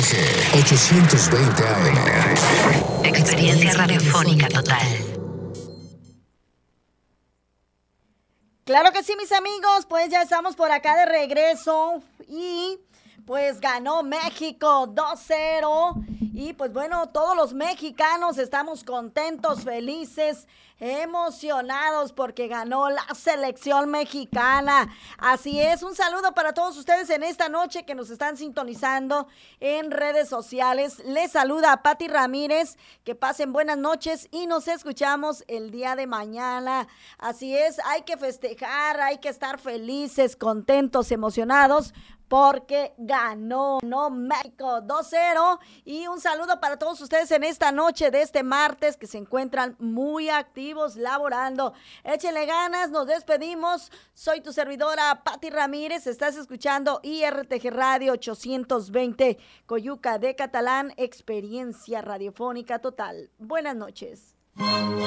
KDG 820 AM. Experiencia radiofónica total. Claro que sí, mis amigos, pues ya estamos por acá de regreso y pues ganó México 2-0 y pues bueno, todos los mexicanos estamos contentos, felices, emocionados porque ganó la selección mexicana. Así es, un saludo para todos ustedes en esta noche que nos están sintonizando en redes sociales. Les saluda a Pati Ramírez, que pasen buenas noches y nos escuchamos el día de mañana. Así es, hay que festejar, hay que estar felices, contentos, emocionados porque ganó México 2-0 y un saludo para todos ustedes en esta noche de este martes que se encuentran muy activos laborando. Échenle ganas, nos despedimos. Soy tu servidora Pati Ramírez, estás escuchando IRTG Radio 820 Coyuca de Catalán, experiencia radiofónica total. Buenas noches.